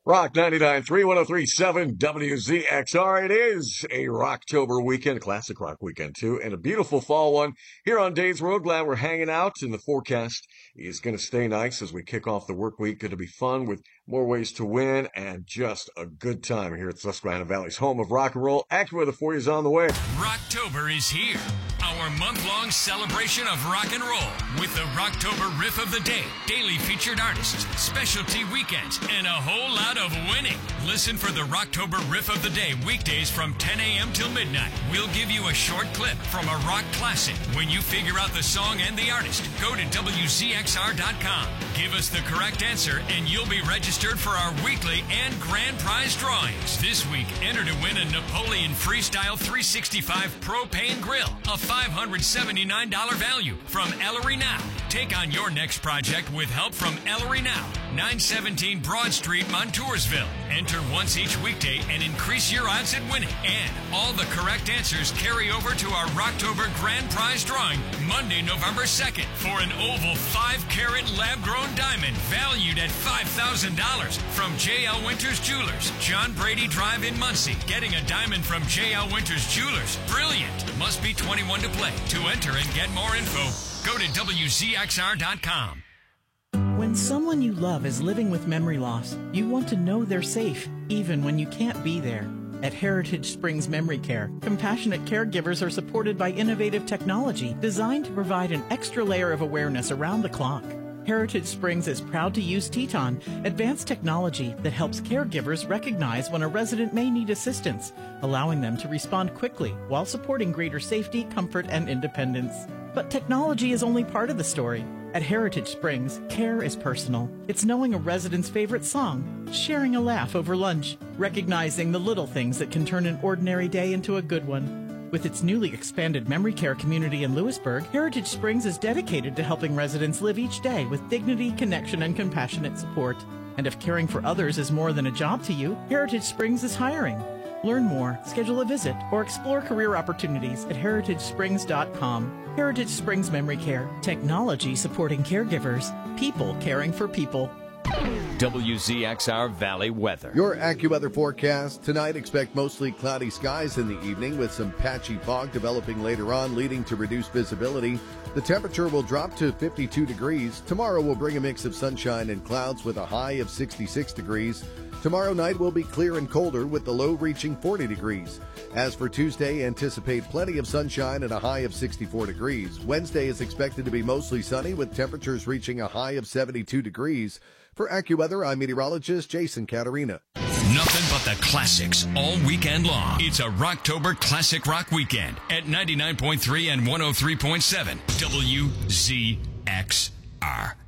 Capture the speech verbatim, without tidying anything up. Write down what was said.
Rock ninety-nine point three, one oh three point seven W Z X R. It is a Rocktober weekend, a classic rock weekend too, and a beautiful fall one here on Days Road. Glad we're hanging out, and the forecast is going to stay nice as we kick off the work week. Going to be fun with more ways to win and just a good time here at Susquehanna Valley's home of rock and roll. AccuWeather for you is on the way. Rocktober is here. Our month-long celebration of rock and roll with the Rocktober Riff of the Day, daily featured artists, specialty weekends, and a whole lot of winning. Listen for the Rocktober Riff of the Day weekdays from ten a.m. till midnight. We'll give you a short clip from a rock classic. When you figure out the song and the artist, go to W Z X R dot com. Give us the correct answer and you'll be registered for our weekly and grand prize drawings. This week, enter to win a Napoleon Freestyle three sixty-five Propane Grill, a five hundred seventy-nine dollars value from Ellery Now. Take on your next project with help from Ellery Now, nine seventeen Broad Street, Montoursville. Enter once each weekday and increase your odds at winning. And all the correct answers carry over to our Rocktober Grand Prize drawing Monday, November second for an oval five carat lab-grown diamond valued at five thousand dollars from J L Winters Jewelers, John Brady Drive in Muncie. Getting a diamond from J L Winters Jewelers, brilliant. Must be twenty-one to play. To enter and get more info, go to W Z X R dot com. When someone you love is living with memory loss, you want to know they're safe, even when you can't be there. At Heritage Springs Memory Care, compassionate caregivers are supported by innovative technology designed to provide an extra layer of awareness around the clock. Heritage Springs is proud to use Teton, advanced technology that helps caregivers recognize when a resident may need assistance, allowing them to respond quickly while supporting greater safety, comfort, and independence. But technology is only part of the story. At Heritage Springs, care is personal. It's knowing a resident's favorite song, sharing a laugh over lunch, recognizing the little things that can turn an ordinary day into a good one. With its newly expanded memory care community in Lewisburg, Heritage Springs is dedicated to helping residents live each day with dignity, connection, and compassionate support. And if caring for others is more than a job to you, Heritage Springs is hiring. Learn more, schedule a visit, or explore career opportunities at heritage springs dot com. Heritage Springs Memory Care. Technology supporting caregivers. People caring for people. W Z X R Valley weather. Your AccuWeather forecast tonight: expect mostly cloudy skies in the evening with some patchy fog developing later on, leading to reduced visibility. The temperature will drop to fifty-two degrees. Tomorrow will bring a mix of sunshine and clouds with a high of sixty-six degrees. Tomorrow night will be clear and colder with the low reaching forty degrees. As for Tuesday, anticipate plenty of sunshine and a high of sixty-four degrees. Wednesday is expected to be mostly sunny with temperatures reaching a high of seventy-two degrees. For AccuWeather, I'm meteorologist Jason Caterina. Nothing but the classics all weekend long. It's a Rocktober Classic Rock Weekend at ninety-nine point three and one oh three point seven W Z X R.